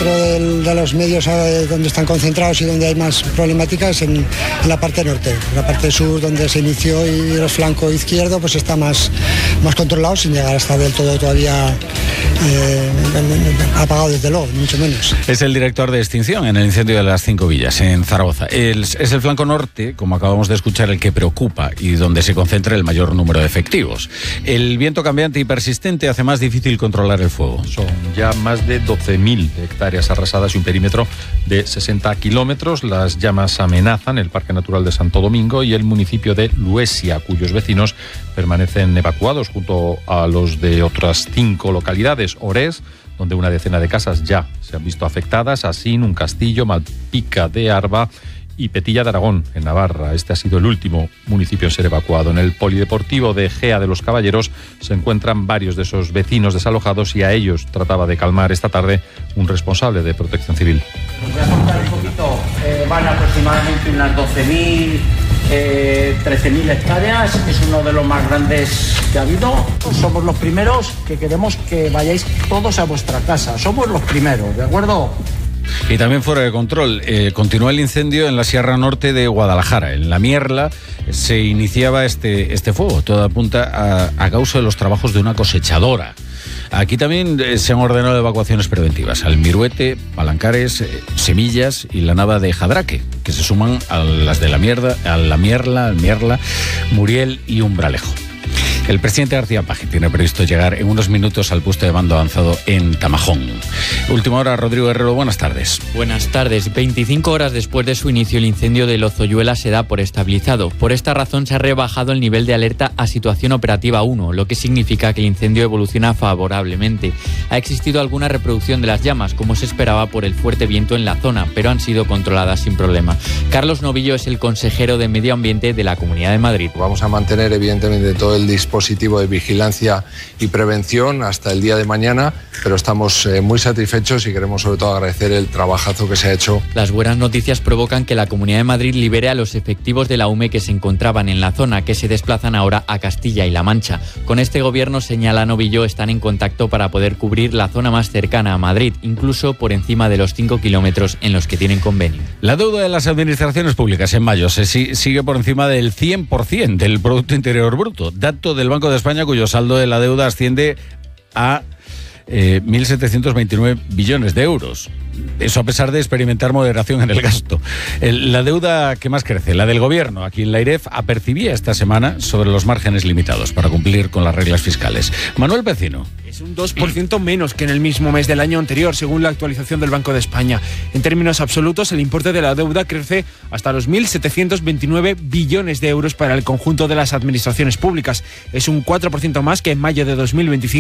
centro de los medios donde están concentrados y donde hay más problemáticas en la parte norte. La parte sur, donde se inició, y el flanco izquierdo pues está más controlado, sin llegar a estar del todo todavía apagado, desde luego, mucho menos. Es el director de extinción en el incendio de las 5 villas en Zaragoza. Es el flanco norte, como acabamos de escuchar, el que preocupa y donde se concentra el mayor número de efectivos. El viento cambiante y persistente hace más difícil controlar el fuego. Son ya más de 12.000 hectáreas arrasadas y un perímetro de 60 kilómetros. Las llamas amenazan el Parque Natural de Santo Domingo y el municipio de Luesia, cuyos vecinos permanecen evacuados junto a los de otras 5 localidades. Orés, donde una decena de casas ya se han visto afectadas, Asín, Un Castillo, Malpica de Arba y Petilla de Aragón, en Navarra. Este ha sido el último municipio en ser evacuado. En el polideportivo de Gea de los Caballeros se encuentran varios de esos vecinos desalojados y a ellos trataba de calmar esta tarde un responsable de Protección Civil. Voy a contar un poquito, van aproximadamente unas 12.000, 13.000 hectáreas, es uno de los más grandes que ha habido. Somos los primeros que queremos que vayáis todos a vuestra casa, somos los primeros, ¿de acuerdo? Y también fuera de control, continúa el incendio en la Sierra Norte de Guadalajara. En La Mierla se iniciaba este fuego. Todo apunta a causa de los trabajos de una cosechadora. Aquí también se han ordenado evacuaciones preventivas. Almiruete, Palancares, Semillas y la Nava de Jadraque, que se suman a las de La Mierla, Muriel y Umbralejo. El presidente García Paje tiene previsto llegar en unos minutos al puesto de mando avanzado en Tamajón. Última hora, Rodrigo Herrero, buenas tardes. Buenas tardes. 25 horas después de su inicio, el incendio de Lozoyuela se da por estabilizado. Por esta razón se ha rebajado el nivel de alerta a situación operativa 1, lo que significa que el incendio evoluciona favorablemente. Ha existido alguna reproducción de las llamas, como se esperaba por el fuerte viento en la zona, pero han sido controladas sin problema. Carlos Novillo es el consejero de Medio Ambiente de la Comunidad de Madrid. Vamos a mantener, evidentemente, todo el dispositivo de vigilancia y prevención hasta el día de mañana, pero estamos muy satisfechos y queremos sobre todo agradecer el trabajazo que se ha hecho. Las buenas noticias provocan que la Comunidad de Madrid libere a los efectivos de la UME que se encontraban en la zona, que se desplazan ahora a Castilla y La Mancha. Con este gobierno, señala Novillo, están en contacto para poder cubrir la zona más cercana a Madrid, incluso por encima de los 5 kilómetros en los que tienen convenio. La deuda de las administraciones públicas en mayo sigue por encima del 100% del Producto Interior Bruto, dato del Banco de España, cuyo saldo de la deuda asciende a 1.729 billones de euros. Eso a pesar de experimentar moderación en el gasto. La deuda que más crece, la del gobierno. Aquí en la AIREF apercibía esta semana sobre los márgenes limitados para cumplir con las reglas fiscales. Manuel Vecino. Es un 2% menos que en el mismo mes del año anterior, según la actualización del Banco de España. En términos absolutos, el importe de la deuda crece hasta los 1.729 billones de euros para el conjunto de las administraciones públicas. Es un 4% más que en mayo de 2025.